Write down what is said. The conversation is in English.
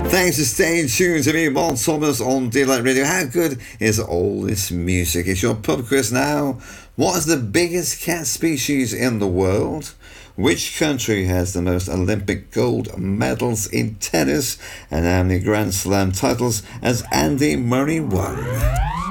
Thanks for staying tuned to me, Walt Thomas, on Daylight Radio. How good is all this music? It's your pub quiz now. What is the biggest cat species in the world? Which country has the most Olympic gold medals in tennis? And how many Grand Slam titles has Andy Murray won?